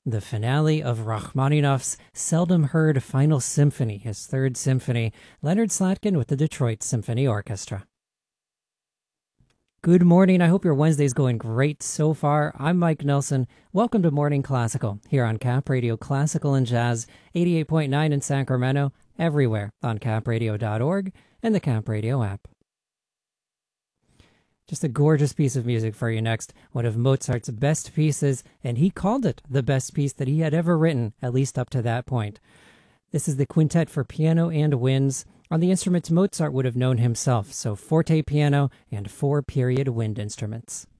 The finale of Rachmaninoff's seldom heard Final Symphony, his third symphony, Leonard Slatkin with the Detroit Symphony Orchestra. Good morning. I hope your Wednesday's going great so far. I'm Mike Nelson. Welcome to Morning Classical here on Cap Radio Classical and Jazz, 88.9 in Sacramento, everywhere on capradio.org and the Cap Radio app. Just a gorgeous piece of music for you next, one of Mozart's best pieces, and he called it the best piece that he had ever written, at least up to that point. This is the Quintet for Piano and Winds. On the instruments Mozart would have known himself, so forte piano and 4 period wind instruments.